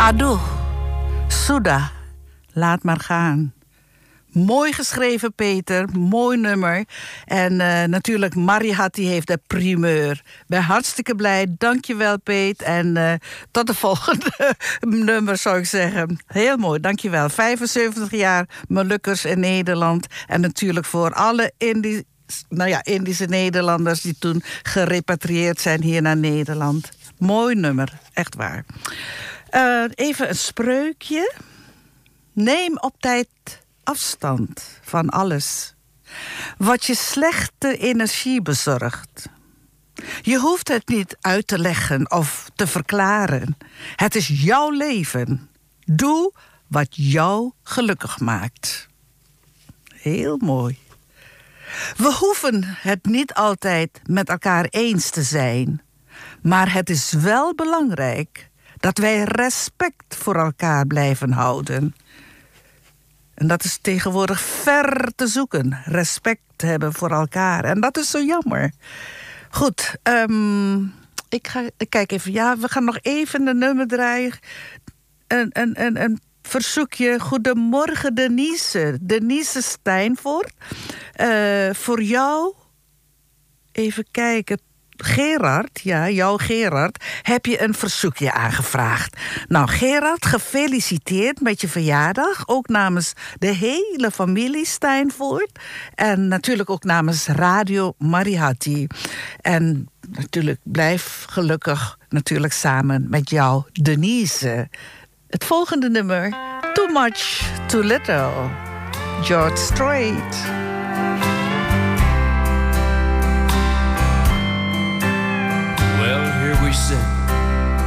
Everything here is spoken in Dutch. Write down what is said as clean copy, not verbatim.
Aduh, Suda, laat maar gaan. Mooi geschreven, Peter. Mooi nummer. En natuurlijk, Marihati heeft de primeur. Ben hartstikke blij. Dankjewel, Peet. En tot de volgende nummer, zou ik zeggen. Heel mooi, dankjewel. 75 jaar Molukkers in Nederland. En natuurlijk voor alle Indische Nederlanders die toen gerepatrieerd zijn hier naar Nederland. Mooi nummer, echt waar. Even een spreukje. Neem op tijd afstand van alles wat je slechte energie bezorgt. Je hoeft het niet uit te leggen of te verklaren. Het is jouw leven. Doe wat jou gelukkig maakt. Heel mooi. We hoeven het niet altijd met elkaar eens te zijn. Maar het is wel belangrijk dat wij respect voor elkaar blijven houden. En dat is tegenwoordig ver te zoeken. Respect hebben voor elkaar. En dat is zo jammer. Goed, ik kijk even. Ja, we gaan nog even een nummer draaien. Een verzoekje. Goedemorgen, Denise. Denise Steinvoort. Voor jou, even kijken. Gerard, ja, jouw Gerard, heb je een verzoekje aangevraagd. Nou, Gerard, gefeliciteerd met je verjaardag. Ook namens de hele familie Steinvoort. En natuurlijk ook namens Radio Marihati. En natuurlijk blijf gelukkig natuurlijk samen met jou, Denise. Het volgende nummer, Too Much, Too Little. George Strait. Well, here we sit